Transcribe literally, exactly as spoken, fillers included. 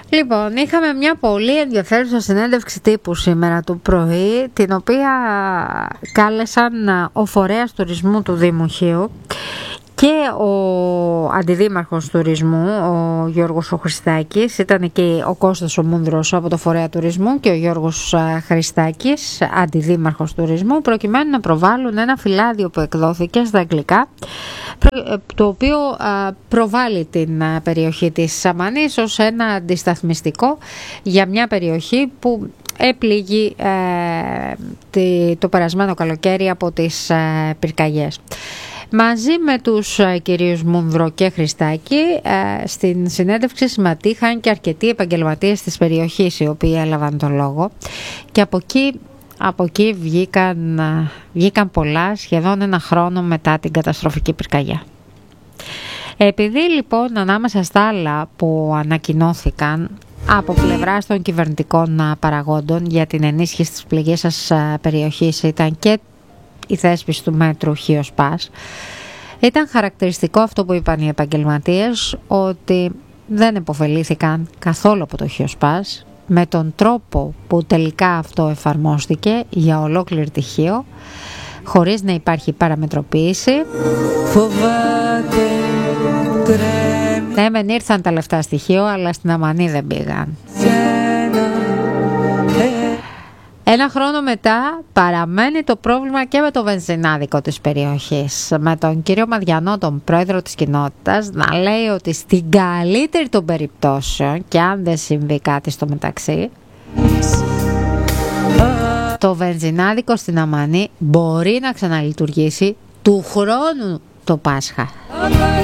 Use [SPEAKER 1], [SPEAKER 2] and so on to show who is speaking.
[SPEAKER 1] Λοιπόν, είχαμε μια πολύ ενδιαφέρουσα συνέντευξη τύπου σήμερα το πρωί, την οποία κάλεσαν ο φορέας τουρισμού του Δήμου Χίου και ο αντιδήμαρχος τουρισμού, ο Γιώργος ο Χριστάκης. Ήταν και ο Κώστας ο Μούνδρος από το φορέα τουρισμού και ο Γιώργος Χριστάκης, αντιδήμαρχος τουρισμού, προκειμένου να προβάλλουν ένα φυλάδιο που εκδόθηκε στα αγγλικά, το οποίο προβάλλει την περιοχή της Σαμανής ως ένα αντισταθμιστικό για μια περιοχή που έπληγε ε, το περασμένο καλοκαίρι από τις ε, πυρκαγιές. Μαζί με τους ε, κυρίους Μούνδρο και Χριστάκη ε, στην συνέντευξη συμμετείχαν και αρκετοί επαγγελματίες της περιοχής, οι οποίοι έλαβαν τον λόγο, και από εκεί, από εκεί βγήκαν, ε, βγήκαν πολλά σχεδόν ένα χρόνο μετά την καταστροφική πυρκαγιά. Επειδή λοιπόν ανάμεσα στα άλλα που ανακοινώθηκαν από πλευράς των κυβερνητικών παραγόντων για την ενίσχυση της πληγήσας περιοχής ήταν και η θέσπιση του μέτρου Χίος-Πας, ήταν χαρακτηριστικό αυτό που είπαν οι επαγγελματίες, ότι δεν επωφελήθηκαν καθόλου από το Χίος-Πας με τον τρόπο που τελικά αυτό εφαρμόστηκε για ολόκληρη τη Χίο, χωρίς να υπάρχει παραμετροποίηση. Φοβάται, ναι, μεν ήρθαν τα λεφτά στοιχείο, αλλά στην Αμανή δεν πήγαν. Ένα χρόνο μετά παραμένει το πρόβλημα και με το βενζινάδικο της περιοχής, με τον κύριο Μαδιανό, τον πρόεδρο της κοινότητας, να λέει ότι στην καλύτερη των περιπτώσεων, και αν δεν συμβεί κάτι στο μεταξύ, το βενζινάδικο στην Αμανή μπορεί να ξαναλειτουργήσει του χρόνου το Πάσχα.